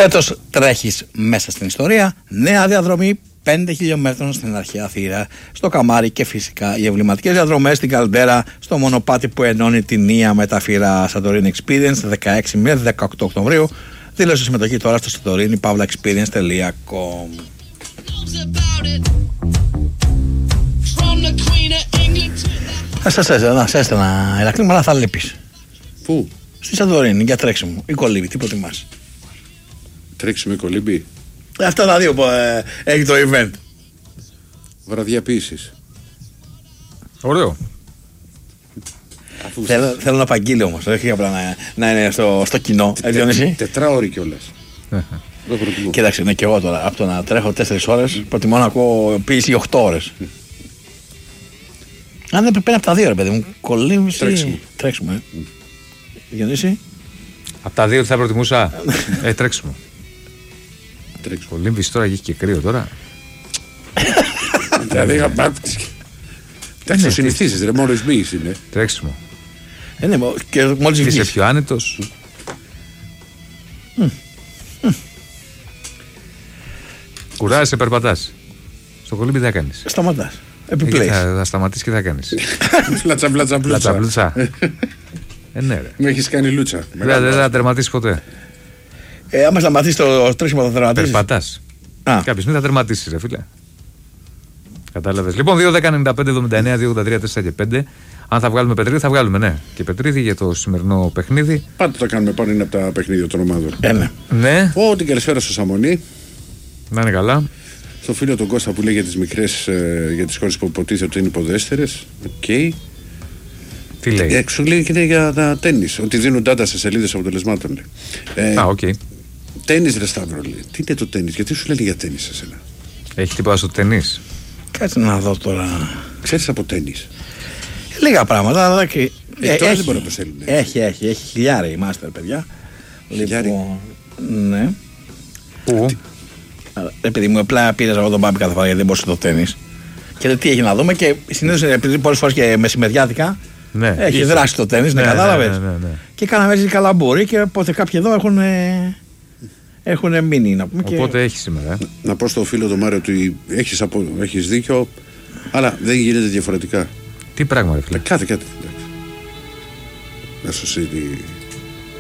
Φέτος τρέχεις μέσα στην ιστορία. Νέα διαδρομή 5 χιλιόμετρων στην αρχαία θύρα, στο Καμάρι και φυσικά οι εμβληματικές διαδρομές στην Καλντέρα, στο μονοπάτι που ενώνει την Νία με τα Φύρα Santorini Experience 16 με 18 Οκτωβρίου. Δήλωσε συμμετοχή τώρα στο santorini-experience.com. Θα έστελνα Ηρακλή, αλλά θα λείπεις. Πού? Στη Σαντορίνη για τρέξιμο ή κολύμπι, τι προτιμάς? Τρέξιμο ή κολύμπι? Αυτά τα δύο που έχει το event. Βραδιαποίησης. Ωραίο. Θέλω να απαγγείλει όμως, όχι απλά να είναι στο κοινό. Τετράωρη κιόλας. Κοίταξε, ναι, και εγώ τώρα από το να τρέχω 4 ώρες προτιμώ να ακούω ποίηση 8 ώρες. Αν δεν πρέπει από τα δύο, ρε παιδί μου, κολύμπι. Τρέξιμο. Διονύση. Από τα δύο θα προτιμούσα. Τρέξιμο. Κολύμπι τώρα έχει και κρύο τώρα. Δηλαδή εντάξει, το συνηθίζεις ρε, μόλις μπεις είναι. Τρέξιμο. Ναι, και μόλις βγεις. Είσαι πιο άνετος. Κουράζεσαι, περπατάς. Στο κολύμπι τι θα κάνεις? Σταματάς. Επιπλέεις. Θα σταματήσεις και θα κάνεις. Πλατσα. Ναι ρε. Με έχεις κάνει λούτσα. Δεν θα τερματίσεις ποτέ. Άμα σταματήσεις το τρέξιμο θα τερματίσεις. Περπατάς. Κάποια στιγμή θα τερματίσεις ρε φίλε. Κατάλαβες. Λοιπόν, 2-10-95-79-2-83-4 και 5. Αν θα βγάλουμε Πετρίδη, θα βγάλουμε, ναι. Και Πετρίδη για το σημερινό παιχνίδι. Πάντα το κάνουμε πάνω, είναι από τα παιχνίδια των ομάδων. Ναι. Την καλησπέρα στο Σαμονί. Να είναι καλά. Στο φίλο τον Κώστα που λέει για τις μικρές, για τις χώρες που υποτίθεται ότι είναι υποδέστερες. Οκ. Τι λέει? Σου λέει και για τα τέννις. Ότι δίνουν data σε σελίδες αποτελεσμάτων. Οκ. Τέννις ρε Σταύρο, λέει. Τι είναι το τέννις, γιατί σου λένε για τέννις εσένα? Έχει τίποτα στο τέννις? Κάτσε να δω τώρα. Ξέρεις από τέννις? Λίγα πράγματα, αλλά και. Τώρα δεν μπορεί να το στέλνει. Έχει χιλιάρι η μάστερ, παιδιά. Λοιπόν, ναι. Πού? Επειδή μου απλά πήρε εγώ τον Μπάμπη κάθε φορά γιατί δεν μπορούσε το τέννις. Και τι έχει να δούμε και συνήθως επειδή πολλές φορές και μεσημεριάτικα. Ναι, έχει δράσει το τέννις, ναι, κατάλαβες. Ναι. Και κάναμε έτσι καλαμπούρι και οπότε κάποιοι εδώ έχουν μείνει να πούμε. Οπότε και... έχει σήμερα. Να πω στο φίλο τον Μάριο ότι έχεις δίκιο, αλλά δεν γίνεται διαφορετικά. Τι πράγμα ρε φίλε? Κάτι. Να σου